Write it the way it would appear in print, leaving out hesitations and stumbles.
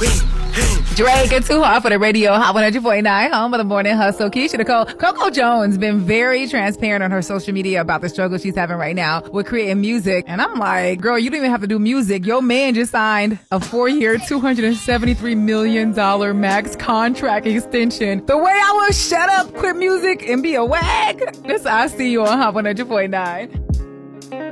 Drake, it's too hard for the radio. Hot 100.9, home of the morning hustle. Keisha Nicole. Coco Jones been very transparent on her social media about the struggle she's having right now with creating music. And I'm like, girl, you don't even have to do music. Your man just signed a 4-year, $273 million max contract extension. The way I will shut up, quit music, and be a wag. This I see you on Hot 100.9.